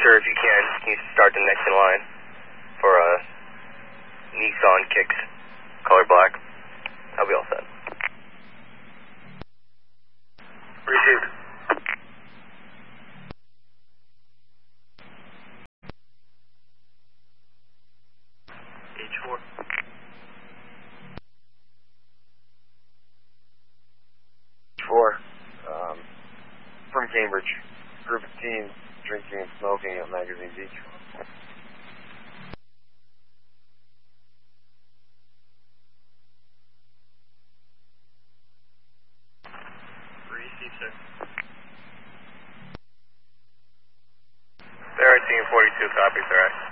sir, if you can you start the next in line for Nissan Kicks, color black. I'll be all set. Received. H4. From Cambridge. Group of teens drinking and smoking at Magazine Beach. Received, sir. They're at team 42, copy, sir.